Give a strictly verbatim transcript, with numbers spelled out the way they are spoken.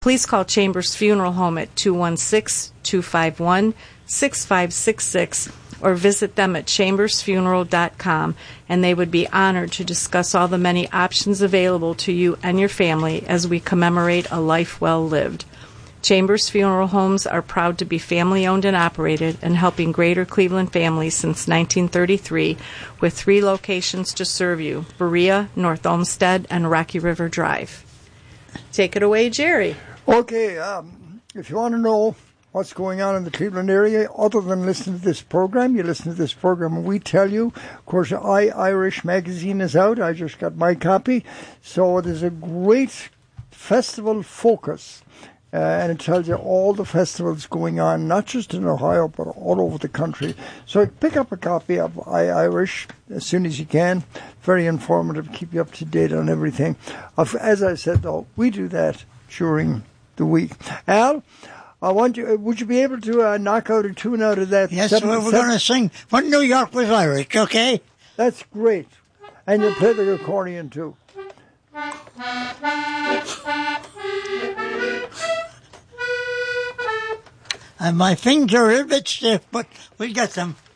Please call Chambers Funeral Home at two one six, two five one, six five six six or visit them at chambers funeral dot com, and they would be honored to discuss all the many options available to you and your family as we commemorate a life well lived. Chambers Funeral Homes are proud to be family-owned and operated and helping Greater Cleveland families since nineteen thirty-three with three locations to serve you, Berea, North Olmsted, and Rocky River Drive. Take it away, Jerry. Okay, um, if you want to know what's going on in the Cleveland area, other than listening to this program, you listen to this program and we tell you. Of course, I Irish magazine is out. I just got my copy. So there's a great festival focus. Uh, and it tells you all the festivals going on, not just in Ohio, but all over the country. So pick up a copy of I Irish as soon as you can. Very informative, keep you up to date on everything. As I said, though, we do that during the week. Al, I want you. Would you be able to uh, knock out a tune out of that? Yes, seven, we're going to sing When New York Was Irish, okay? That's great. And you play the accordion, too. And my fingers are a bit stiff, but we'll get them.